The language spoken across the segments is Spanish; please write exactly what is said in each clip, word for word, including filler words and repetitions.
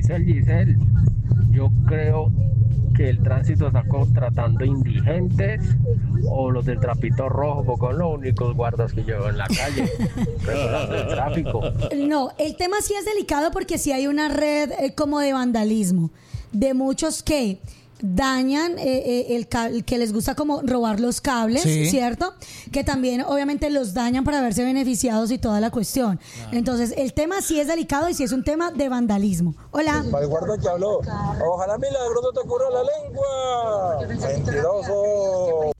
Giselle, Giselle, yo creo que el tránsito está contratando indigentes o los del trapito rojo, porque son los únicos guardas que llevo en la calle, regulando el tráfico. No, el tema sí es delicado porque sí hay una red eh, como de vandalismo, de muchos que dañan eh, eh, el, ca- el que les gusta como robar los cables, Sí. ¿cierto? Que también obviamente los dañan para verse beneficiados y toda la cuestión. Entonces el tema sí es delicado y sí es un tema de vandalismo. Hola. Para el guarda que habló. Ojalá milagro no te cura la lengua. Mentiroso.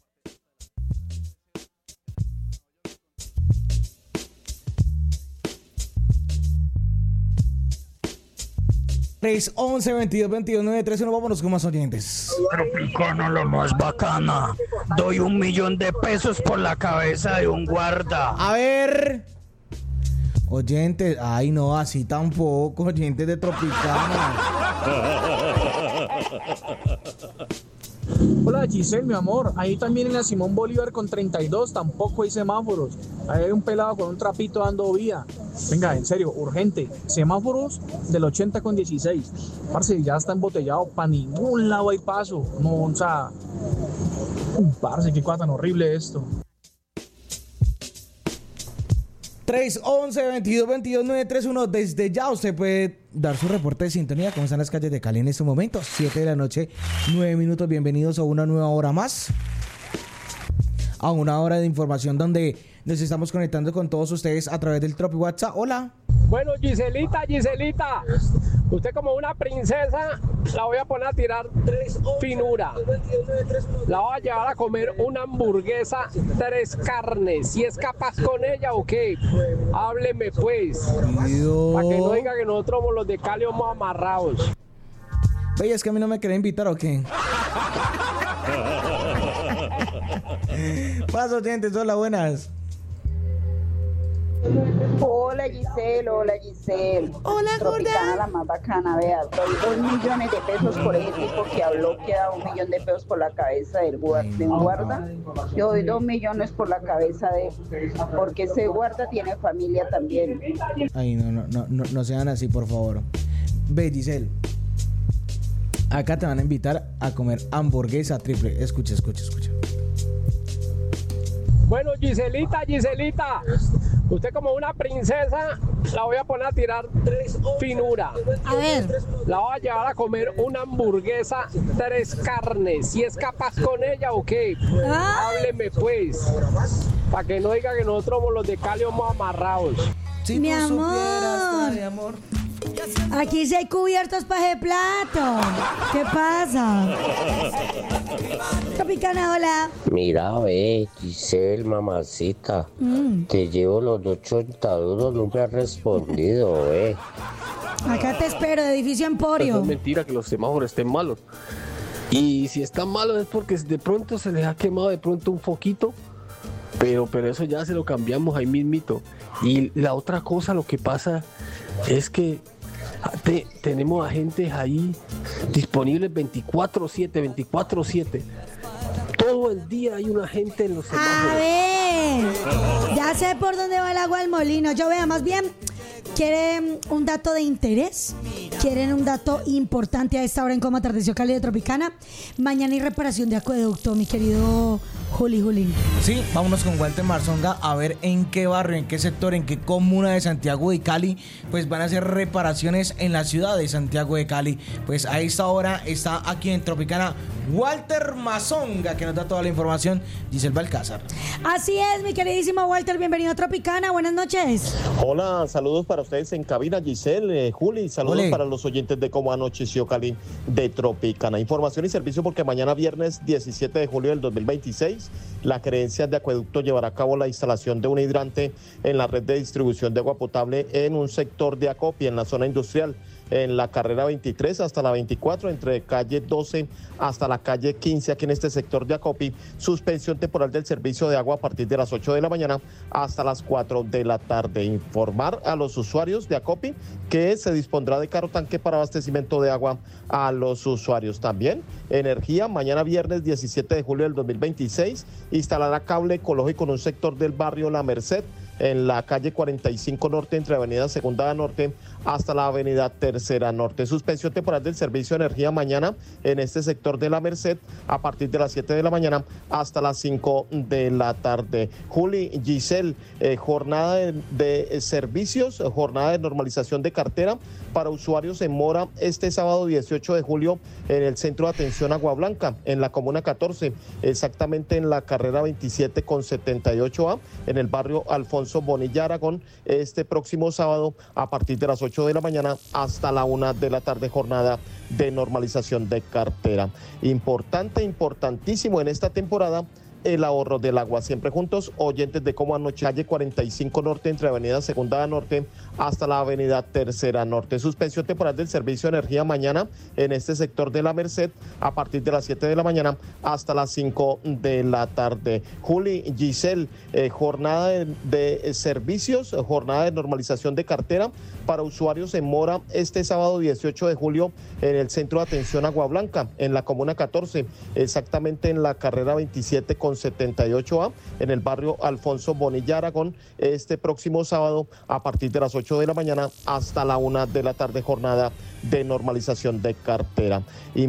tres, once, veintidós, veintidós, nueve, tres, uno. Vámonos con más oyentes. Tropicana, lo más bacana. Doy un millón de pesos por la cabeza de un guarda. A ver. Oyentes, ay no, así tampoco, oyentes de Tropicana. Hola Giselle, mi amor. Ahí también en la Simón Bolívar con treinta y dos tampoco hay semáforos. Ahí hay un pelado con un trapito dando vía. Venga, en serio, urgente. Semáforos del ochenta con dieciséis. Parce, ya está embotellado. Para ningún lado hay paso. No, o sea... Parce, qué cosa tan horrible esto. tres, once, veintidós, veintidós, nueve, tres, uno. Desde ya usted puede dar su reporte de sintonía. ¿Cómo están las calles de Cali en este momento? siete de la noche, nueve minutos. Bienvenidos a una nueva hora más. A una hora de información donde nos estamos conectando con todos ustedes a través del Tropi WhatsApp. Hola. Bueno, Giselita, Giselita, usted como una princesa, la voy a poner a tirar finura. La voy a llevar a comer una hamburguesa, tres carnes. Si es capaz con ella o qué, hábleme pues. Para que no diga que nosotros somos los de Cali somos amarrados. Oye, es que a mí no me quería invitar o qué. Paso, oyentes, hola, buenas. Hola Giselle, hola Giselle. Hola, Tropicana, gorda. la más bacana, vea, doy dos millones de pesos por ese tipo que habló que da un millón de pesos por la cabeza del guarda, de un guarda. Yo doy dos millones por la cabeza de, porque ese guarda tiene familia también. Ay, no, no, no, no, no sean así, por favor. Ve, Giselle. Acá te van a invitar a comer hamburguesa triple. Escucha, escucha, escucha. Bueno, Giselita, Giselita, usted como una princesa, la voy a poner a tirar finura. A ver. La voy a llevar a comer una hamburguesa, tres carnes. Si es capaz con ella o qué, Ah. hábleme pues. Para que no diga que nosotros somos los de Cali somos amarrados. Si Mi tú amor. supieras, ay, amor. Aquí sí hay cubiertos para ese plato. ¿Qué pasa? Tropicana, hola. Mira, ve, Giselle, mamacita, Mm. te llevo los ochenta duros, no me has respondido, ve. Acá te espero, edificio Pues Emporio. no es mentira que los semáforos estén malos. Y si están malos es porque de pronto se les ha quemado de pronto un foquito. Pero, pero eso ya se lo cambiamos ahí mismito. Y la otra cosa, lo que pasa es que te- tenemos agentes ahí disponibles veinticuatro siete, veinticuatro siete. Todo el día hay un agente en los A semáforos. ver, ya sé por dónde va el agua del molino. Yo vea, más bien, ¿quieren un dato de interés? ¿Quieren un dato importante a esta hora en Cómo Atardeció Cali de Tropicana? Mañana hay reparación de acueducto, mi querido Juli Juli. Sí, vámonos con Walter Marzonga a ver en qué barrio, en qué sector, en qué comuna de Santiago de Cali pues van a hacer reparaciones en la ciudad de Santiago de Cali. Pues a esta hora está aquí en Tropicana Walter Marzonga, que nos da toda la información. Giselle Balcázar. Así es, mi queridísimo Walter, bienvenido a Tropicana, buenas noches. Hola, saludos para ustedes en cabina, Giselle, eh, Juli, saludos Ole. para los oyentes de Cómo Anocheció Cali de Tropicana. Información y servicio porque mañana viernes diecisiete de julio del dos mil veintiséis, la Gerencia de Acueducto llevará a cabo la instalación de un hidrante en la red de distribución de agua potable en un sector de acopio en la zona industrial, en la carrera veintitrés hasta la veinticuatro, entre calle doce hasta la calle quince, aquí en este sector de Acopi. Suspensión temporal del servicio de agua a partir de las ocho de la mañana hasta las cuatro de la tarde. Informar a los usuarios de Acopi que se dispondrá de carro tanque para abastecimiento de agua a los usuarios. También Energía, mañana viernes diecisiete de julio del dos mil veintiséis, instalará cable ecológico en un sector del barrio La Merced, en la calle cuarenta y cinco Norte, entre Avenida Segunda Norte hasta la Avenida Tercera Norte. Suspensión temporal del servicio de energía mañana en este sector de la Merced a partir de las siete de la mañana hasta las cinco de la tarde. Juli, Giselle, eh, jornada de, de servicios, jornada de normalización de cartera para usuarios en mora este sábado dieciocho de julio en el Centro de Atención Agua Blanca, en la Comuna catorce, exactamente en la carrera veintisiete con setenta y ocho A, en el barrio Alfonso Bonilla Aragón, este próximo sábado a partir de las ocho de la mañana hasta la una de la tarde, jornada de normalización de cartera. Importante, importantísimo en esta temporada, el ahorro del agua. Siempre juntos, oyentes de Cómo Anoche, calle cuarenta y cinco Norte, entre Avenida Segunda Norte hasta la Avenida Tercera Norte. Suspensión temporal del servicio de energía mañana en este sector de la Merced a partir de las siete de la mañana hasta las cinco de la tarde. Juli, Giselle, eh, jornada de, de servicios, jornada de normalización de cartera para usuarios en mora este sábado dieciocho de julio en el Centro de Atención Agua Blanca, en la Comuna catorce, exactamente en la carrera veintisiete con setenta y ocho A, en el barrio Alfonso Bonilla Aragón, este próximo sábado a partir de las ocho de la mañana hasta la una de la tarde, jornada de normalización de cartera.